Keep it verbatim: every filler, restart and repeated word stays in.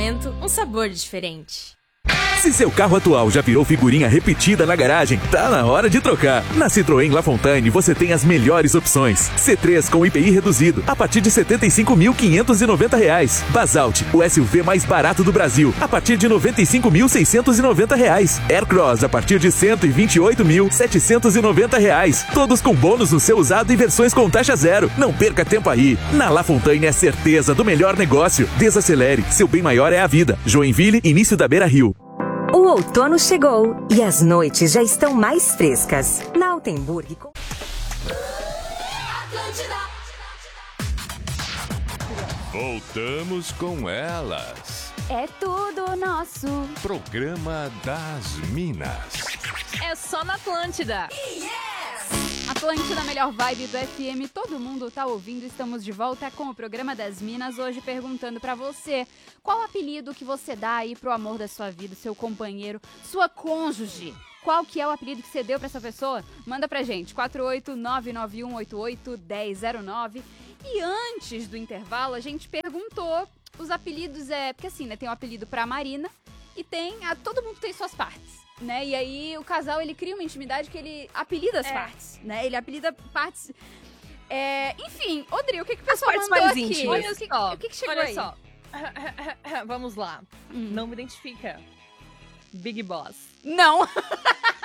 momento, um sabor diferente. Se seu carro atual já virou figurinha repetida na garagem, tá na hora de trocar. Na Citroën La Fontaine você tem as melhores opções. C três com I P I reduzido, a partir de setenta e cinco mil quinhentos e noventa reais. Basalt, o S U V mais barato do Brasil, a partir de noventa e cinco mil seiscentos e noventa reais. Aircross, a partir de cento e vinte e oito mil setecentos e noventa reais. Todos com bônus no seu usado e versões com taxa zero. Não perca tempo aí. Na La Fontaine é certeza do melhor negócio. Desacelere, seu bem maior é a vida. Joinville, início da Beira Rio. O outono chegou e as noites já estão mais frescas. Na Altenburg... Voltamos com elas. É tudo nosso. Programa das Minas. É só na Atlântida. Yes! Atlântida, melhor vibe do F M. Todo mundo tá ouvindo. Estamos de volta com o programa das Minas. Hoje perguntando pra você, qual o apelido que você dá aí pro amor da sua vida, seu companheiro, sua cônjuge? Qual que é o apelido que você deu pra essa pessoa? Manda pra gente, quatro oito nove nove um oito oito um zero zero nove. E antes do intervalo, a gente perguntou os apelidos, é... Porque assim, né, tem um apelido pra Marina e tem... A, todo mundo tem suas partes, né? E aí o casal, ele cria uma intimidade que ele apelida as é. partes, né? Ele apelida partes... É, enfim, Odri, o que, que o pessoal as partes mandou mais aqui? íntimas. Olha só, o que, que chegou olha aí? Só. Vamos lá. Hum. Não me identifica. Big Boss. Não.